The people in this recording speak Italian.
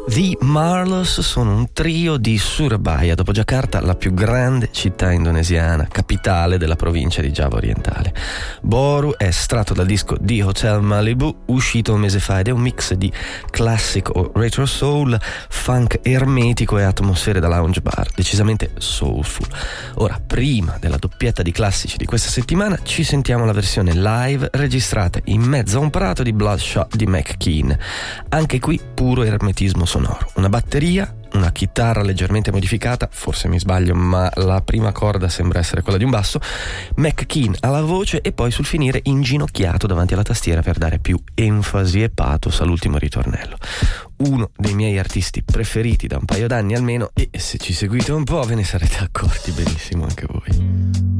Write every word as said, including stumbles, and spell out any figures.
The Marlos sono un trio di Surabaya, dopo Giacarta la più grande città indonesiana, capitale della provincia di Giava orientale. Boru è estratto dal disco The Hotel Malibu, uscito un mese fa, ed è un mix di classic o retro soul, funk ermetico e atmosfere da lounge bar, decisamente soulful. Ora, prima della doppietta di classici di questa settimana, ci sentiamo la versione live registrata in mezzo a un prato di Bloodshot di McKean. Anche qui puro ermetismo sonoro, una batteria, una chitarra leggermente modificata, forse mi sbaglio ma la prima corda sembra essere quella di un basso, McKean alla voce e poi sul finire inginocchiato davanti alla tastiera per dare più enfasi e pathos all'ultimo ritornello. Uno dei miei artisti preferiti da un paio d'anni almeno, e se ci seguite un po' ve ne sarete accorti benissimo anche voi.